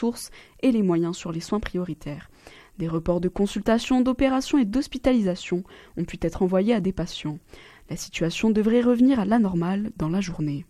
ressources et les moyens sur les soins prioritaires. Des reports de consultation, d'opérations et d'hospitalisation ont pu être envoyés à des patients. La situation devrait revenir à la normale dans la journée.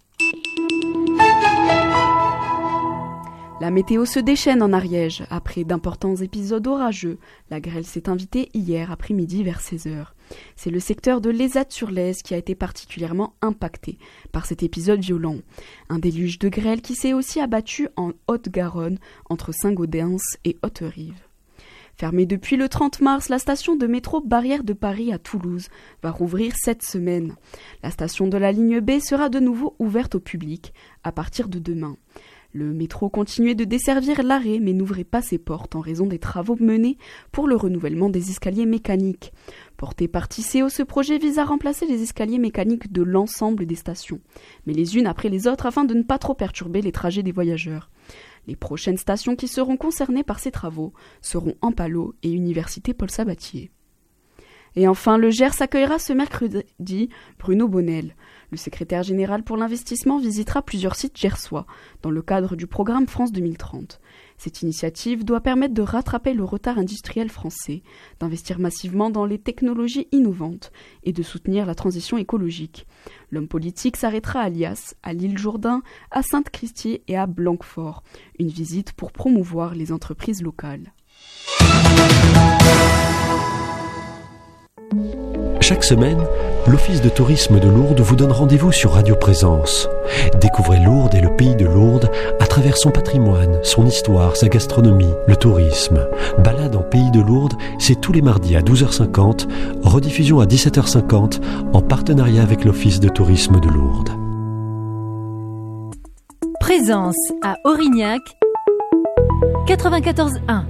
La météo se déchaîne en Ariège. Après d'importants épisodes orageux, la grêle s'est invitée hier après-midi vers 16h. C'est le secteur de l'Ezat-sur-Lèze qui a été particulièrement impacté par cet épisode violent. Un déluge de grêle qui s'est aussi abattu en Haute-Garonne, entre Saint-Gaudens et Haute-Rive. Fermée depuis le 30 mars, la station de métro Barrière de Paris à Toulouse va rouvrir cette semaine. La station de la ligne B sera de nouveau ouverte au public à partir de demain. Le métro continuait de desservir l'arrêt mais n'ouvrait pas ses portes en raison des travaux menés pour le renouvellement des escaliers mécaniques. Porté par Tisséo, ce projet vise à remplacer les escaliers mécaniques de l'ensemble des stations, mais les unes après les autres afin de ne pas trop perturber les trajets des voyageurs. Les prochaines stations qui seront concernées par ces travaux seront Ampalo et Université Paul Sabatier. Et enfin, le Gers accueillera ce mercredi Bruno Bonnel. Le secrétaire général pour l'investissement visitera plusieurs sites gersois dans le cadre du programme France 2030. Cette initiative doit permettre de rattraper le retard industriel français, d'investir massivement dans les technologies innovantes et de soutenir la transition écologique. L'homme politique s'arrêtera à Lias, à l'île Jourdain, à Sainte-Christie et à Blanquefort. Une visite pour promouvoir les entreprises locales. Chaque semaine, l'Office de tourisme de Lourdes vous donne rendez-vous sur Radio Présence. Découvrez Lourdes et le pays de Lourdes à travers son patrimoine, son histoire, sa gastronomie, le tourisme. Balade en pays de Lourdes, c'est tous les mardis à 12h50, rediffusion à 17h50, en partenariat avec l'Office de tourisme de Lourdes. Présence à Aurignac, 94.1.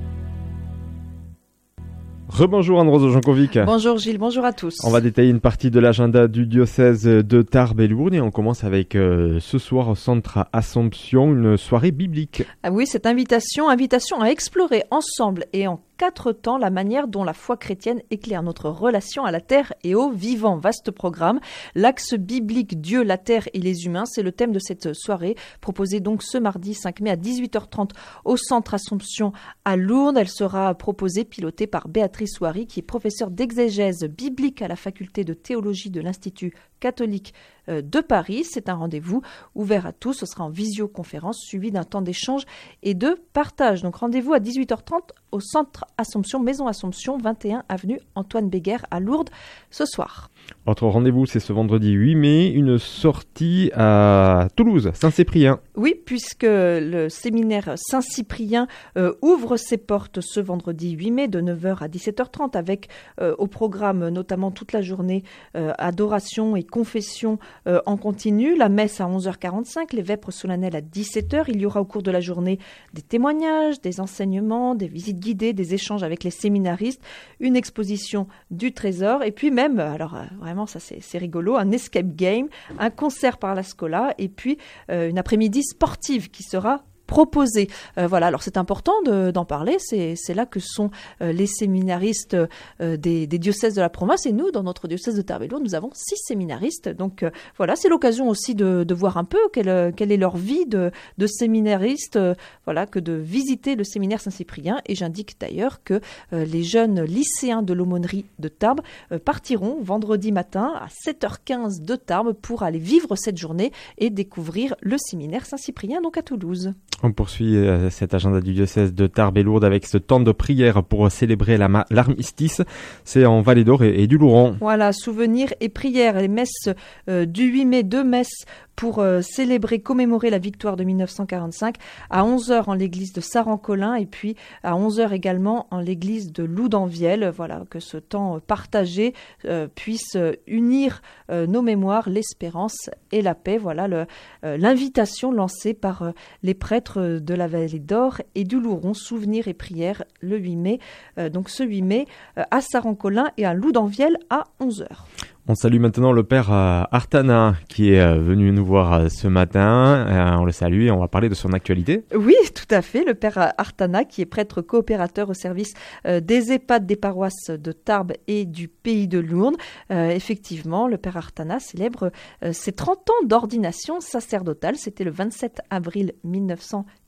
Rebonjour Anne-Rose Jankovic. Bonjour Gilles, bonjour à tous. On va détailler une partie de l'agenda du diocèse de Tarbes et Lourdes et on commence avec ce soir au centre Assomption, une soirée biblique. Ah oui, cette invitation à explorer ensemble et en 4 temps la manière dont la foi chrétienne éclaire notre relation à la terre et au vivant. Vaste programme. L'axe biblique Dieu, la terre et les humains, c'est le thème de cette soirée, proposée donc ce mardi 5 mai à 18h30 au centre Assomption à Lourdes. Elle sera proposée, pilotée par Béatrice Ouari, qui est professeure d'exégèse biblique à la faculté de théologie de l'Institut catholique de Paris. C'est un rendez-vous ouvert à tous. Ce sera en visioconférence suivi d'un temps d'échange et de partage. Donc rendez-vous à 18h30 au centre Assomption, Maison Assomption, 21 avenue Antoine Béguer à Lourdes ce soir. Autre rendez-vous, c'est ce vendredi 8 mai, une sortie à Toulouse, Saint-Cyprien. Oui, puisque le séminaire Saint-Cyprien ouvre ses portes ce vendredi 8 mai de 9h à 17h30 avec au programme notamment toute la journée adoration et confession en continu, la messe à 11h45, les vêpres solennelles à 17h. Il y aura au cours de la journée des témoignages, des enseignements, des visites guidées, des échanges avec les séminaristes, une exposition du trésor et puis même, alors vraiment ça c'est rigolo, un escape game, un concert par la Scola et puis une après-midi sportive qui sera proposé. Voilà, alors c'est important d'en parler, c'est là que sont les séminaristes des diocèses de la province et nous, dans notre diocèse de Tarbes et Lourdes, nous avons 6 séminaristes. Donc voilà, c'est l'occasion aussi de voir un peu quelle est leur vie de séminariste, voilà, que de visiter le séminaire Saint-Cyprien. Et j'indique d'ailleurs que les jeunes lycéens de l'aumônerie de Tarbes partiront vendredi matin à 7h15 de Tarbes pour aller vivre cette journée et découvrir le séminaire Saint-Cyprien, donc à Toulouse. On poursuit cet agenda du diocèse de Tarbes et Lourdes avec ce temps de prière pour célébrer l'armistice. C'est en Vallée d'Or et du Louron. Voilà, souvenirs et prières. Les messes du 8 mai, 2 messes pour célébrer, commémorer la victoire de 1945 à 11h en l'église de Saran-Colin et puis à 11h également en l'église de Loudanvielle. Voilà, que ce temps partagé puisse unir nos mémoires, l'espérance et la paix. Voilà l'invitation lancée par les prêtres de la Vallée d'Or et du Louron, souvenirs et prières le 8 mai. Donc ce 8 mai à Saran-Colin et à Loudanvielle à 11h. On salue maintenant le père Artana qui est venu nous voir ce matin. On le salue et on va parler de son actualité. Oui, tout à fait. Le père Artana qui est prêtre coopérateur au service des EHPAD des paroisses de Tarbes et du pays de Lourdes. Effectivement, le père Artana célèbre ses 30 ans d'ordination sacerdotale. C'était le 27 avril 1980.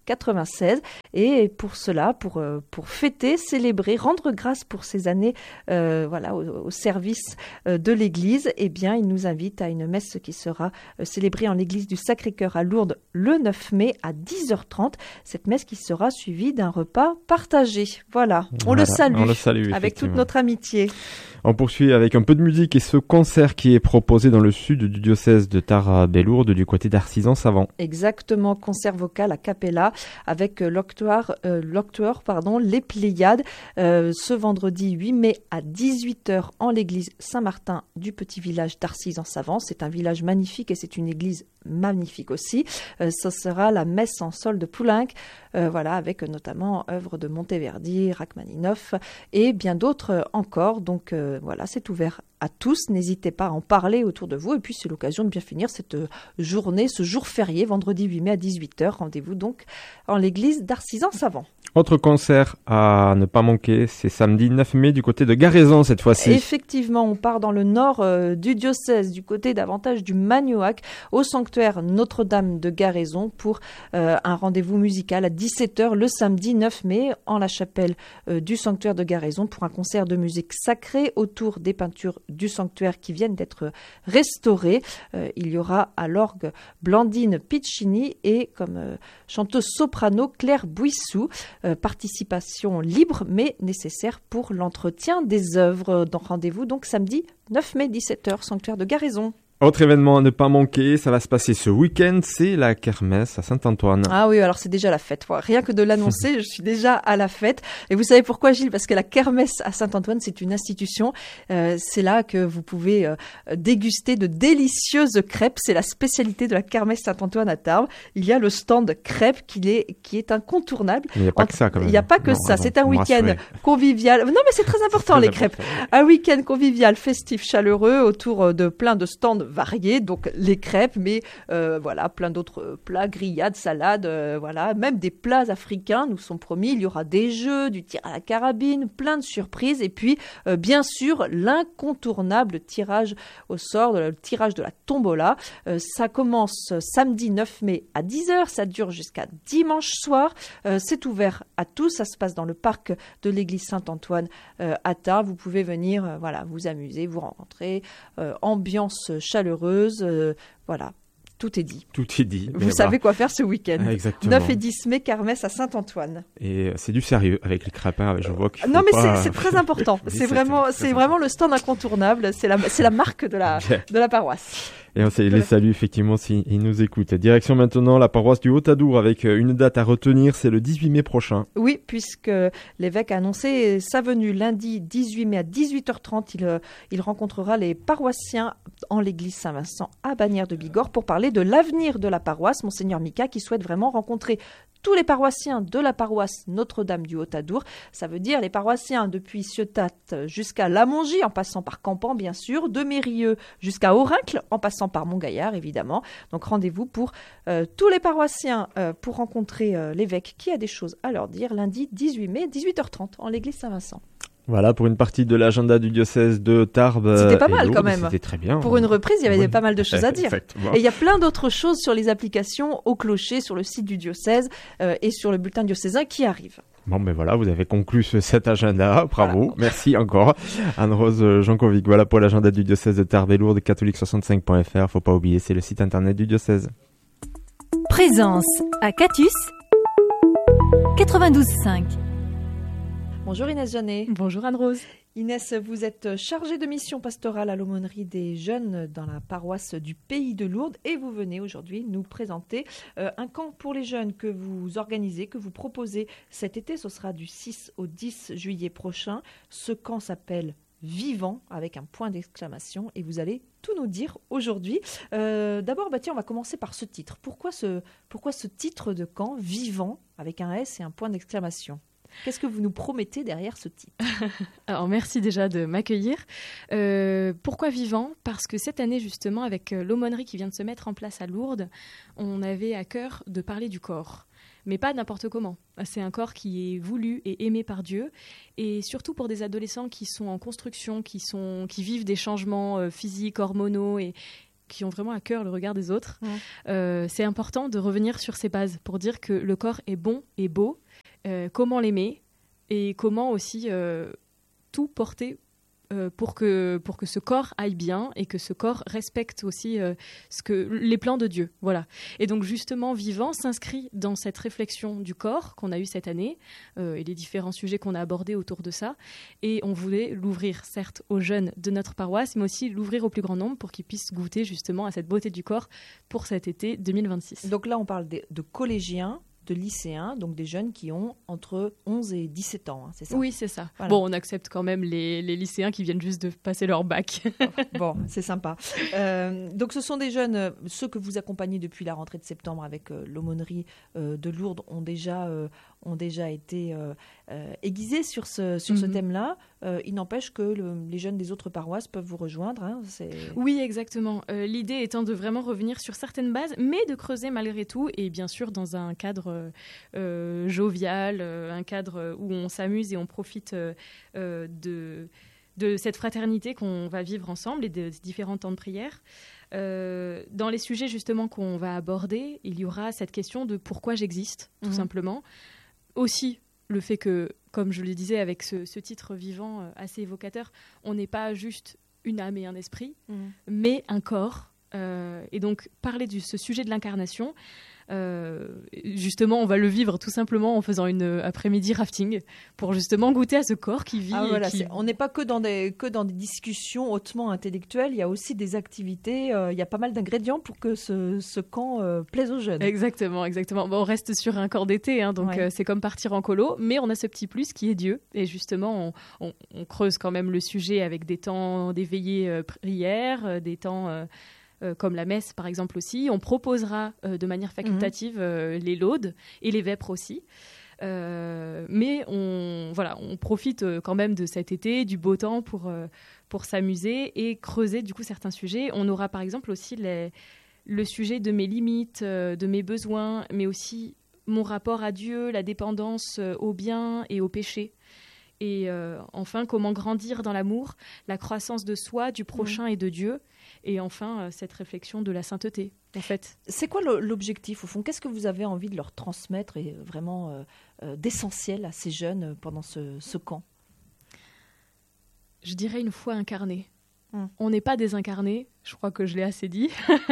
96. Et pour cela, pour fêter, célébrer, rendre grâce pour ces années au service de l'Église, eh bien, il nous invite à une messe qui sera célébrée en l'église du Sacré-Cœur à Lourdes le 9 mai à 10h30. Cette messe qui sera suivie d'un repas partagé. Voilà, on le salue avec toute notre amitié. On poursuit avec un peu de musique et ce concert qui est proposé dans le sud du diocèse de Tarbes-et-Lourdes du côté d'Arcisans-Savant. Exactement, concert vocal a cappella avec l'octoire, les Pléiades, ce vendredi 8 mai à 18h en l'église Saint-Martin du petit village d'Arcisans-Savant. C'est un village magnifique et c'est une église magnifique aussi. Ce sera la messe en sol de Poulenc, avec notamment œuvres de Monteverdi, Rachmaninoff et bien d'autres encore. Donc c'est ouvert à tous. N'hésitez pas à en parler autour de vous. Et puis c'est l'occasion de bien finir cette journée, ce jour férié, vendredi 8 mai à 18h. Rendez-vous donc en l'église d'Arcisans-Savant. Autre concert à ne pas manquer, c'est samedi 9 mai du côté de Garaison cette fois-ci. Effectivement, on part dans le nord du diocèse, du côté davantage du Magnoac, au sanctuaire Notre-Dame de Garaison pour un rendez-vous musical à 17h le samedi 9 mai en la chapelle du sanctuaire de Garaison pour un concert de musique sacrée autour des peintures du sanctuaire qui viennent d'être restaurées. Il y aura à l'orgue Blandine Piccini et comme chanteuse soprano Claire Bouissou. Participation libre mais nécessaire pour l'entretien des œuvres. Rendez-vous donc samedi 9 mai 17h, sanctuaire de Garaison. Autre événement à ne pas manquer, ça va se passer ce week-end, c'est la kermesse à Saint-Antoine. Ah oui, alors c'est déjà la fête. Rien que de l'annoncer, je suis déjà à la fête. Et vous savez pourquoi, Gilles ? Parce que la kermesse à Saint-Antoine, c'est une institution. C'est là que vous pouvez déguster de délicieuses crêpes. C'est la spécialité de la kermesse Saint-Antoine à Tarbes. Il y a le stand crêpes qui est incontournable. Il n'y a pas que ça quand même. Il n'y a pas que ça. C'est un week-end convivial. Non, mais c'est très important les crêpes. Un week-end convivial, festif, chaleureux, autour de plein de stands variés, donc les crêpes, mais plein d'autres plats, grillades, salades, même des plats africains nous sont promis. Il y aura des jeux, du tir à la carabine, plein de surprises, et puis bien sûr l'incontournable tirage au sort, le tirage de la tombola. Ça commence samedi 9 mai à 10h, ça dure jusqu'à dimanche soir. C'est ouvert à tous, ça se passe dans le parc de l'église Saint-Antoine à Tarbes. Vous pouvez venir vous amuser, vous rencontrer, ambiance chaleureuse, tout est dit. Tout est dit. Vous savez quoi faire ce week-end. Exactement. 9 et 10 mai, kermesse à Saint-Antoine. Et c'est du sérieux avec les crêpes, je vois qu'il faut non, mais pas... c'est très important. c'est vraiment le stand incontournable. C'est la marque de la paroisse. Et on les salue effectivement s'ils nous écoutent. Direction maintenant la paroisse du Haut-Adour avec une date à retenir, c'est le 18 mai prochain. Oui, puisque l'évêque a annoncé sa venue lundi 18 mai à 18h30. Il rencontrera les paroissiens en l'église Saint-Vincent à Bagnères de Bigorre pour parler de l'avenir de la paroisse. Monseigneur Mika qui souhaite vraiment rencontrer tous les paroissiens de la paroisse Notre-Dame du Haut-Adour. Ça veut dire les paroissiens depuis Ciotat jusqu'à Lamongie, en passant par Campan, bien sûr, de Mérieux jusqu'à Aurincles, en passant par Montgaillard, évidemment. Donc rendez-vous pour tous les paroissiens pour rencontrer l'évêque qui a des choses à leur dire lundi 18 mai, 18h30, en l'église Saint-Vincent. Voilà pour une partie de l'agenda du diocèse de Tarbes. C'était pas mal quand même. C'était très bien. Pour une reprise, il y avait pas mal de choses à dire. Exactement. Et il y a plein d'autres choses sur les applications au clocher, sur le site du diocèse et sur le bulletin diocésain qui arrivent. Bon, ben voilà, vous avez conclu cet agenda. Bravo. Voilà. Merci encore. Anne-Rose Jankovic. Voilà pour l'agenda du diocèse de Tarbes-et-Lourdes, catholique65.fr. Faut pas oublier, c'est le site internet du diocèse. Présence à Catus 92.5. Bonjour Inès Jeannet. Bonjour Anne-Rose. Inès, vous êtes chargée de mission pastorale à l'aumônerie des jeunes dans la paroisse du Pays de Lourdes et vous venez aujourd'hui nous présenter un camp pour les jeunes que vous organisez, que vous proposez cet été. Ce sera du 6 au 10 juillet prochain. Ce camp s'appelle Vivant avec un point d'exclamation et vous allez tout nous dire aujourd'hui. D'abord, on va commencer par ce titre. Pourquoi ce titre de camp Vivant avec un S et un point d'exclamation ? Qu'est-ce que vous nous promettez derrière ce titre ? Alors, merci déjà de m'accueillir. Pourquoi Vivant ? Parce que cette année, justement, avec l'aumônerie qui vient de se mettre en place à Lourdes, on avait à cœur de parler du corps. Mais pas n'importe comment. C'est un corps qui est voulu et aimé par Dieu. Et surtout pour des adolescents qui sont en construction, qui vivent des changements physiques, hormonaux qui ont vraiment à cœur le regard des autres, c'est important de revenir sur ces bases pour dire que le corps est bon et beau, comment l'aimer et comment aussi tout porter pour que ce corps aille bien et que ce corps respecte aussi les plans de Dieu. Voilà. Et donc justement, Vivant s'inscrit dans cette réflexion du corps qu'on a eue cette année et les différents sujets qu'on a abordés autour de ça. Et on voulait l'ouvrir, certes, aux jeunes de notre paroisse, mais aussi l'ouvrir au plus grand nombre pour qu'ils puissent goûter justement à cette beauté du corps pour cet été 2026. Donc là, on parle de collégiens, de lycéens, donc des jeunes qui ont entre 11 et 17 ans, c'est ça? Oui, c'est ça. Voilà. Bon, on accepte quand même les lycéens qui viennent juste de passer leur bac. Bon, c'est sympa. Donc ce sont des jeunes, ceux que vous accompagnez depuis la rentrée de septembre avec l'aumônerie de Lourdes ont déjà été aiguisés sur ce thème-là. Il n'empêche que les jeunes des autres paroisses peuvent vous rejoindre. Hein, oui, exactement. L'idée étant de vraiment revenir sur certaines bases, mais de creuser malgré tout, et bien sûr dans un cadre jovial, un cadre où on s'amuse et on profite de cette fraternité qu'on va vivre ensemble et des différents temps de prière. Dans les sujets justement qu'on va aborder, il y aura cette question de pourquoi j'existe, tout simplement. Aussi, le fait que, comme je le disais avec ce titre Vivant assez évocateur, on n'est pas juste une âme et un esprit, mais un corps. Et donc, parler de ce sujet de l'incarnation, justement, on va le vivre tout simplement en faisant une après-midi rafting pour justement goûter à ce corps qui vit. Voilà, on n'est pas que dans des discussions hautement intellectuelles, il y a aussi des activités, il y a pas mal d'ingrédients pour que ce camp plaise aux jeunes. Exactement. Bon, on reste sur un corps d'été, hein, donc c'est comme partir en colo, mais on a ce petit plus qui est Dieu. Et justement, on creuse quand même le sujet avec des temps d'éveillée prière, des temps... comme la messe par exemple aussi. On proposera de manière facultative les laudes et les vêpres aussi. Mais on profite quand même de cet été, du beau temps pour s'amuser et creuser du coup certains sujets. On aura par exemple aussi le sujet de mes limites, de mes besoins, mais aussi mon rapport à Dieu, la dépendance au bien et au péché. Et enfin, comment grandir dans l'amour, la croissance de soi, du prochain et de Dieu. Et enfin, cette réflexion de la sainteté, en fait. C'est quoi l'objectif, au fond? Qu'est-ce que vous avez envie de leur transmettre et vraiment d'essentiel à ces jeunes pendant ce camp? Je dirais une foi incarnée. On n'est pas désincarné, je crois que je l'ai assez dit.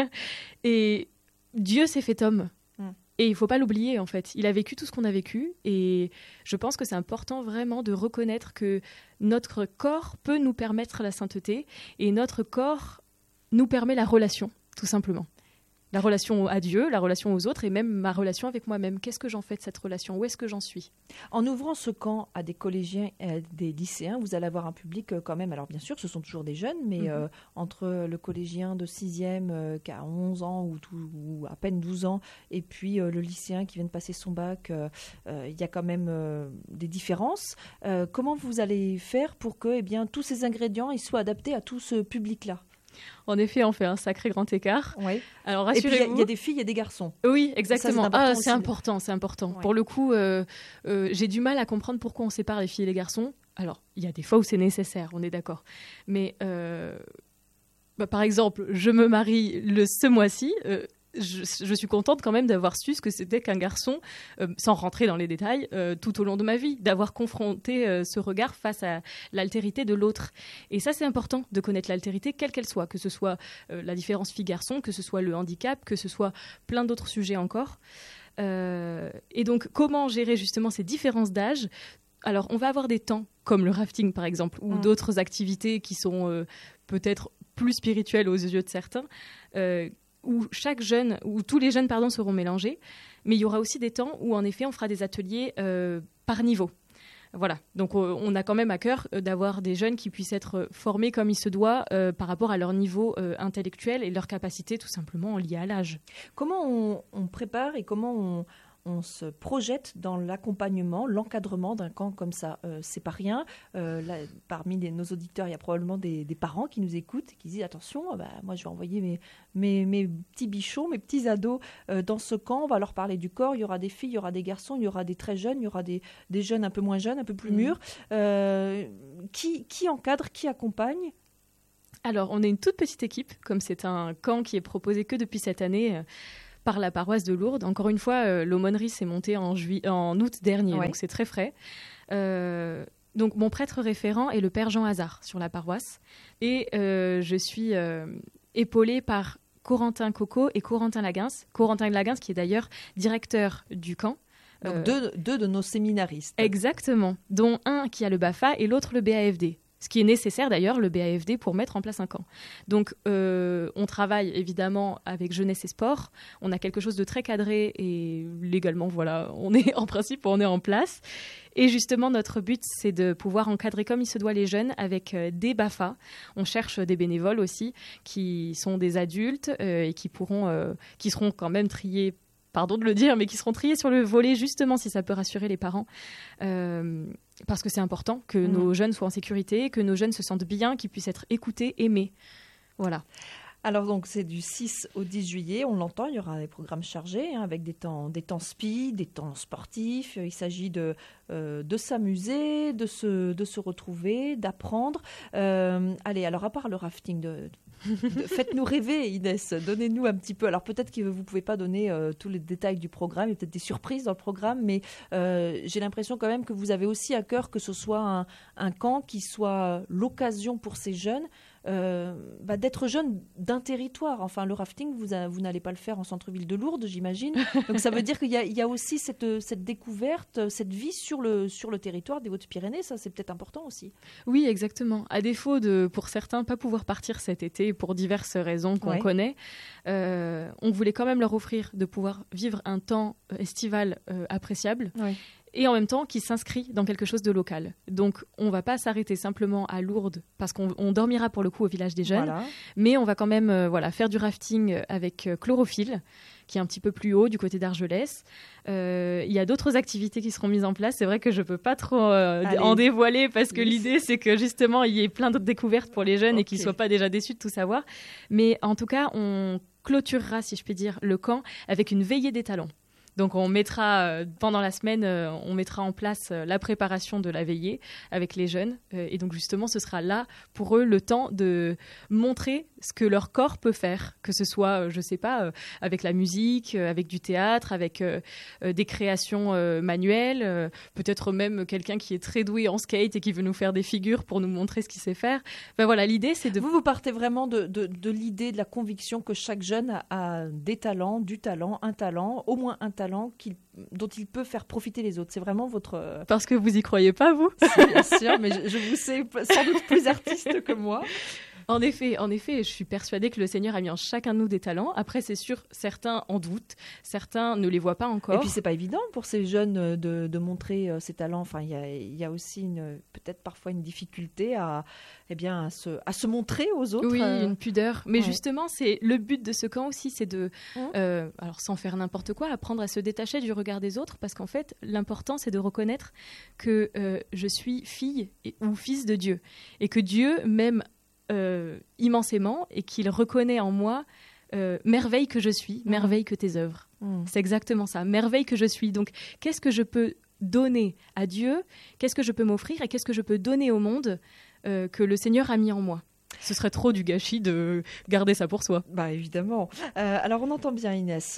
Et Dieu s'est fait homme. Et il ne faut pas l'oublier, en fait. Il a vécu tout ce qu'on a vécu. Et je pense que c'est important vraiment de reconnaître que notre corps peut nous permettre la sainteté. Et notre corps nous permet la relation, tout simplement. La relation à Dieu, la relation aux autres et même ma relation avec moi-même. Qu'est-ce que j'en fais de cette relation? Où est-ce que j'en suis? En ouvrant ce camp à des collégiens et à des lycéens, vous allez avoir un public quand même, alors bien sûr ce sont toujours des jeunes, mais entre le collégien de 6e qui a 11 ans ou à peine 12 ans et puis le lycéen qui vient de passer son bac, il y a quand même des différences. Comment vous allez faire pour que tous ces ingrédients ils soient adaptés à tout ce public-là? En effet, on fait un sacré grand écart. Oui. Alors rassurez-vous. Et puis il y a des filles et des garçons. Oui, exactement. C'est important. C'est important. Ouais. Pour le coup, j'ai du mal à comprendre pourquoi on sépare les filles et les garçons. Alors, il y a des fois où c'est nécessaire, on est d'accord. Mais par exemple, je me marie ce mois-ci. Je suis contente quand même d'avoir su ce que c'était qu'un garçon, sans rentrer dans les détails, tout au long de ma vie, d'avoir confronté ce regard face à l'altérité de l'autre. Et ça, c'est important de connaître l'altérité, quelle qu'elle soit, que ce soit la différence fille-garçon, que ce soit le handicap, que ce soit plein d'autres sujets encore. Et donc, comment gérer justement ces différences d'âge? Alors, on va avoir des temps, comme le rafting par exemple, ou d'autres activités qui sont peut-être plus spirituelles aux yeux de certains, où tous les jeunes seront mélangés, mais il y aura aussi des temps où en effet on fera des ateliers par niveau. Voilà, donc on a quand même à cœur d'avoir des jeunes qui puissent être formés comme il se doit par rapport à leur niveau intellectuel et leur capacité tout simplement liée à l'âge. Comment on prépare et comment on se projette dans l'accompagnement, l'encadrement d'un camp comme ça? C'est pas rien. Là, parmi nos auditeurs, il y a probablement des parents qui nous écoutent et qui disent attention, moi je vais envoyer mes petits bichons, mes petits ados dans ce camp. On va leur parler du corps. Il y aura des filles, il y aura des garçons, il y aura des très jeunes, il y aura des jeunes un peu moins jeunes, un peu plus mûrs. Qui encadre, qui accompagne? Alors, on est une toute petite équipe, comme c'est un camp qui est proposé que depuis cette année par la paroisse de Lourdes. Encore une fois, l'aumônerie s'est montée en août dernier, donc c'est très frais. Donc, mon prêtre référent est le père Jean Hazard sur la paroisse. Et je suis épaulée par Corentin Coco et Corentin Laguens. Corentin Laguens qui est d'ailleurs directeur du camp. Donc deux de nos séminaristes. Exactement, dont un qui a le BAFA et l'autre le BAFD. Ce qui est nécessaire d'ailleurs, le BAFD, pour mettre en place un camp. Donc, on travaille évidemment avec Jeunesse et Sport. On a quelque chose de très cadré et légalement, voilà, on est en principe, on est en place. Et justement, notre but, c'est de pouvoir encadrer comme il se doit les jeunes avec des BAFA. On cherche des bénévoles aussi qui sont des adultes et qui seront quand même triés. Pardon de le dire, mais qui seront triés sur le volet, justement, si ça peut rassurer les parents. Parce que c'est important que nos jeunes soient en sécurité, que nos jeunes se sentent bien, qu'ils puissent être écoutés, aimés. Voilà. Alors donc c'est du 6 au 10 juillet, on l'entend, il y aura des programmes chargés avec des temps speed, des temps sportifs. Il s'agit de s'amuser, de se retrouver, d'apprendre. Allez, alors à part le rafting, faites-nous rêver, Inès, donnez-nous un petit peu. Alors peut-être que vous ne pouvez pas donner tous les détails du programme, il y a peut-être des surprises dans le programme, mais j'ai l'impression quand même que vous avez aussi à cœur que ce soit un camp qui soit l'occasion pour ces jeunes d'être jeunes d'un territoire. Enfin, le rafting, vous n'allez pas le faire en centre-ville de Lourdes, j'imagine. Donc ça veut dire qu'il y a aussi cette découverte, cette vie sur le territoire des Hautes-Pyrénées. Ça, c'est peut-être important aussi. Oui, exactement. À défaut de, pour certains, pas pouvoir partir cet été pour diverses raisons qu'on connaît, on voulait quand même leur offrir de pouvoir vivre un temps estival appréciable. Oui. Et en même temps qui s'inscrit dans quelque chose de local. Donc, on ne va pas s'arrêter simplement à Lourdes, parce qu'on dormira pour le coup au village des jeunes, mais on va quand même faire du rafting avec Chlorophylle, qui est un petit peu plus haut du côté d'Argelès. Il y a d'autres activités qui seront mises en place. C'est vrai que je ne peux pas trop en dévoiler, parce que l'idée, c'est que justement, il y ait plein de découvertes pour les jeunes et qu'ils ne soient pas déjà déçus de tout savoir. Mais en tout cas, on clôturera, si je puis dire, le camp avec une veillée des talents. Donc on mettra, pendant la semaine, on mettra en place la préparation de la veillée avec les jeunes. Et donc justement, ce sera là pour eux le temps de montrer ce que leur corps peut faire. Que ce soit, je ne sais pas, avec la musique, avec du théâtre, avec des créations manuelles. Peut-être même quelqu'un qui est très doué en skate et qui veut nous faire des figures pour nous montrer ce qu'il sait faire. Enfin, voilà, l'idée, c'est de... Vous partez vraiment de l'idée, de la conviction que chaque jeune a des talents, du talent, un talent, au moins un talent dont il peut faire profiter les autres. C'est vraiment votre... Parce que vous y croyez pas, vous ? Bien sûr, mais je vous sais sans doute plus artiste que moi. En effet, je suis persuadée que le Seigneur a mis en chacun de nous des talents. Après, c'est sûr, certains en doutent, certains ne les voient pas encore. Et puis, c'est pas évident pour ces jeunes de montrer ces talents. Enfin, il y a aussi peut-être parfois une difficulté à se montrer aux autres. Oui, une pudeur. Mais justement, c'est le but de ce camp aussi, c'est de, alors sans faire n'importe quoi, apprendre à se détacher du regard des autres, parce qu'en fait, l'important, c'est de reconnaître que je suis fille ou fils de Dieu, et que Dieu m'aime immensément, et qu'il reconnaît en moi merveille que je suis, merveille que tes œuvres. C'est exactement ça, merveille que je suis. Donc, qu'est-ce que je peux donner à Dieu, qu'est-ce que je peux m'offrir et qu'est-ce que je peux donner au monde que le Seigneur a mis en moi. Ce serait trop du gâchis de garder ça pour soi. Bah évidemment. Alors on entend bien, Inès,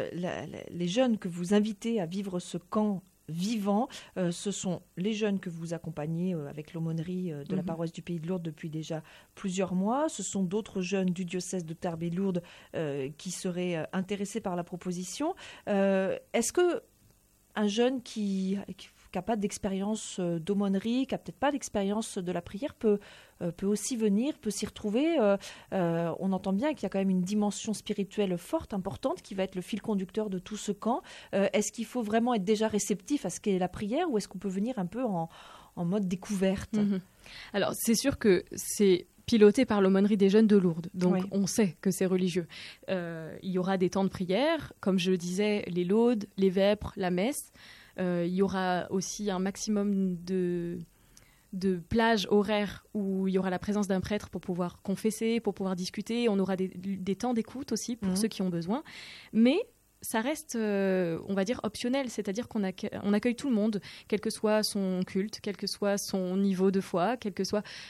les jeunes que vous invitez à vivre ce camp vivant, ce sont les jeunes que vous accompagnez avec l'aumônerie de la paroisse du Pays de Lourdes depuis déjà plusieurs mois. Ce sont d'autres jeunes du diocèse de Tarbes et Lourdes qui seraient intéressés par la proposition. Est-ce que un jeune qui n'a pas d'expérience d'aumônerie, qui n'a peut-être pas d'expérience de la prière, peut aussi venir, peut s'y retrouver. On entend bien qu'il y a quand même une dimension spirituelle forte, importante, qui va être le fil conducteur de tout ce camp. Est-ce qu'il faut vraiment être déjà réceptif à ce qu'est la prière, ou est-ce qu'on peut venir un peu en mode découverte ? Alors, c'est sûr que c'est piloté par l'aumônerie des jeunes de Lourdes. Donc, on sait que c'est religieux. Il y aura des temps de prière, comme je le disais, les laudes, les vêpres, la messe. Il y aura aussi un maximum de plages horaires où il y aura la présence d'un prêtre pour pouvoir confesser, pour pouvoir discuter. On aura des temps d'écoute aussi pour ceux qui ont besoin. Mais ça reste, on va dire, optionnel. C'est-à-dire qu'on accueille tout le monde, quel que soit son culte, quel que soit son niveau de foi, quel que soit...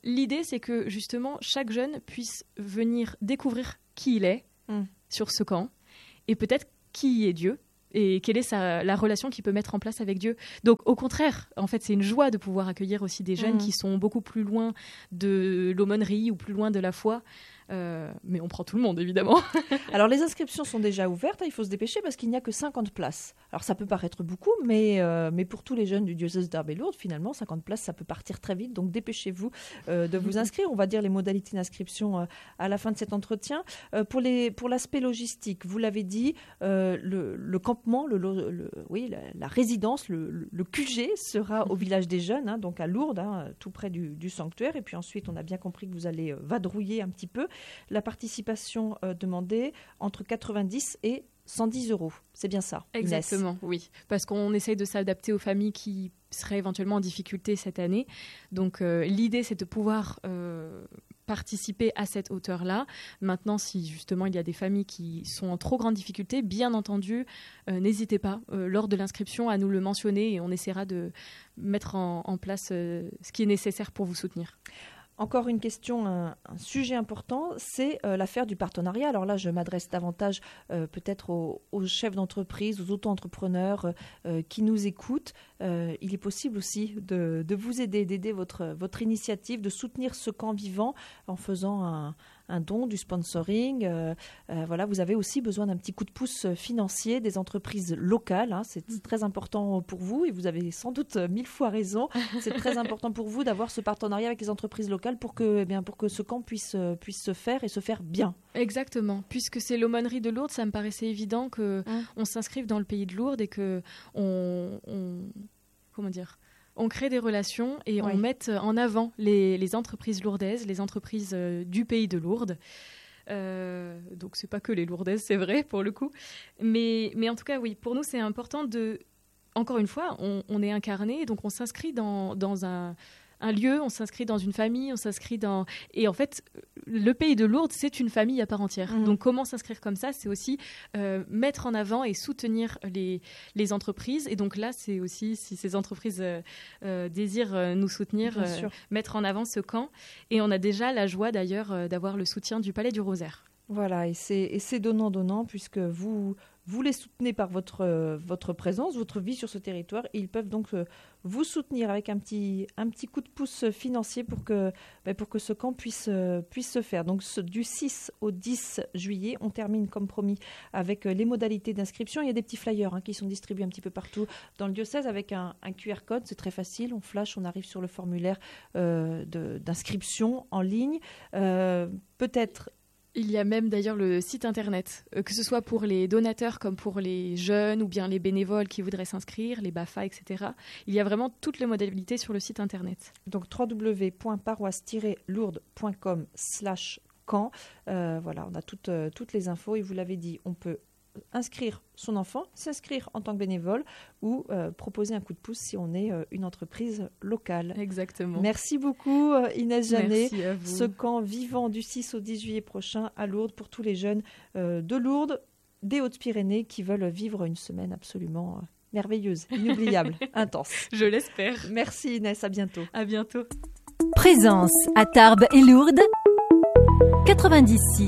l'idée, c'est que justement, chaque jeune puisse venir découvrir qui il est sur ce camp et peut-être qui est Dieu. Et quelle est la relation qu'il peut mettre en place avec Dieu. Donc, au contraire, en fait, c'est une joie de pouvoir accueillir aussi des jeunes qui sont beaucoup plus loin de l'aumônerie ou plus loin de la foi. Mais on prend tout le monde, évidemment. Alors, les inscriptions sont déjà ouvertes. Il faut se dépêcher parce qu'il n'y a que 50 places. Alors, ça peut paraître beaucoup, mais pour tous les jeunes du diocèse d'Arbe-et-Lourdes, finalement, 50 places, ça peut partir très vite. Donc, dépêchez-vous de vous inscrire. On va dire les modalités d'inscription à la fin de cet entretien. Pour l'aspect logistique, vous l'avez dit, le campement, la résidence, le QG sera au village des jeunes, donc à Lourdes, tout près du sanctuaire. Et puis ensuite, on a bien compris que vous allez vadrouiller un petit peu. La participation demandée entre 90 et 110 €. C'est bien ça, Exactement, Inès. Oui. Parce qu'on essaye de s'adapter aux familles qui seraient éventuellement en difficulté cette année. Donc, l'idée, c'est de pouvoir participer à cette hauteur-là. Maintenant, si justement il y a des familles qui sont en trop grande difficulté, bien entendu, n'hésitez pas lors de l'inscription à nous le mentionner et on essaiera de mettre en place ce qui est nécessaire pour vous soutenir. Encore une question, un sujet important, c'est l'affaire du partenariat. Alors là, je m'adresse davantage peut-être aux chefs d'entreprise, aux auto-entrepreneurs qui nous écoutent. Il est possible aussi de vous aider, d'aider votre initiative, de soutenir ce camp vivant en faisant un don, du sponsoring. Voilà, vous avez aussi besoin d'un petit coup de pouce financier des entreprises locales. C'est très important pour vous et vous avez sans doute 1000 fois raison. C'est très important pour vous d'avoir ce partenariat avec les entreprises locales pour que ce camp puisse se faire et se faire bien. Exactement. Puisque c'est l'aumônerie de Lourdes, ça me paraissait évident qu'on s'inscrive dans le pays de Lourdes et qu'on crée des relations et on mette en avant les entreprises lourdaises, les entreprises du pays de Lourdes. Donc, c'est pas que les lourdaises, c'est vrai, pour le coup. Mais en tout cas, oui, pour nous, c'est important encore une fois, on est incarné, donc on s'inscrit dans un lieu, on s'inscrit dans une famille, on s'inscrit dans... Et en fait, le pays de Lourdes, c'est une famille à part entière. Donc, comment s'inscrire comme ça ? C'est aussi mettre en avant et soutenir les entreprises. Et donc là, c'est aussi, si ces entreprises désirent nous soutenir, mettre en avant ce camp. Et on a déjà la joie, d'ailleurs, d'avoir le soutien du Palais du Rosaire. Voilà, et c'est donnant-donnant, puisque vous les soutenez par votre présence, votre vie sur ce territoire, et ils peuvent donc vous soutenir avec un petit coup de pouce financier pour que ce camp puisse se faire. Donc du 6 au 10 juillet, on termine comme promis avec les modalités d'inscription. Il y a des petits flyers qui sont distribués un petit peu partout dans le diocèse avec un QR code, c'est très facile, on flash, on arrive sur le formulaire d'inscription en ligne. Peut-être... Il y a même d'ailleurs le site internet, que ce soit pour les donateurs comme pour les jeunes ou bien les bénévoles qui voudraient s'inscrire, les BAFA, etc. Il y a vraiment toutes les modalités sur le site internet. Donc www.paroisse-lourdes.com/camp. Voilà, on a toutes les infos et vous l'avez dit, on peut inscrire son enfant, s'inscrire en tant que bénévole ou proposer un coup de pouce si on est une entreprise locale. Exactement. Merci beaucoup Inès Janet. Merci à vous. Ce camp vivant du 6 au 10 juillet prochain à Lourdes pour tous les jeunes de Lourdes, des Hautes-Pyrénées qui veulent vivre une semaine absolument merveilleuse, inoubliable, intense. Je l'espère. Merci Inès, à bientôt. À bientôt. Présence à Tarbes et Lourdes 96.